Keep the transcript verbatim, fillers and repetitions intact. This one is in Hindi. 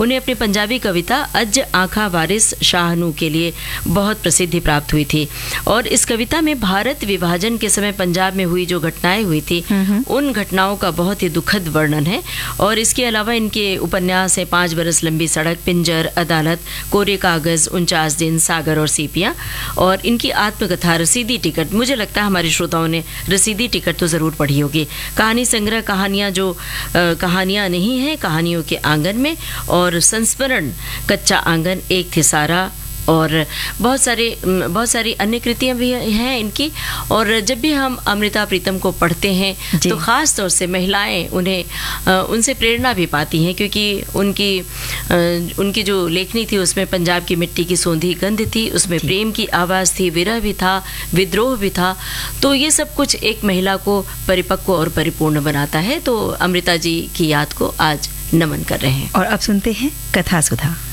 उन्हें अपनी पंजाबी कविता अज आँखा वारिस शाहनू के लिए बहुत प्रसिद्धि प्राप्त हुई थी। और इस कविता में भारत विभाजन के समय पंजाब में हुई जो घटनाएं हुई थी उन घटनाओं का बहुत ही दुखद वर्णन है। और इसके अलावा इनके उपन्यास हैं पाँच बरस लंबी सड़क, पिंजर, अदालत, कोरे कागज, उनचास दिन, सागर और सीपियाँ। और इनकी आत्मकथा रसीदी टिकट, मुझे लगता है हमारे श्रोताओं ने रसीदी टिकट तो ज़रूर पढ़ी होगी। कहानी संग्रह कहानियाँ जो कहानियाँ नहीं हैं, कहानियों के आंगन में, और संस्मरण, कच्चा आंगन, एक थी सारा, और बहुत सारे बहुत सारी अन्य कृतियाँ भी हैं इनकी। और जब भी हम अमृता प्रीतम को पढ़ते हैं तो ख़ास तौर से महिलाएं उन्हें उनसे प्रेरणा भी पाती हैं, क्योंकि उनकी उनकी जो लेखनी थी उसमें पंजाब की मिट्टी की सौंधी गंध थी, उसमें प्रेम की आवाज़ थी, विरह भी था, विद्रोह भी था। तो ये सब कुछ एक महिला को परिपक्व और परिपूर्ण बनाता है। तो अमृता जी की याद को आज नमन कर रहे हैं। और अब सुनते हैं कथा सुधा।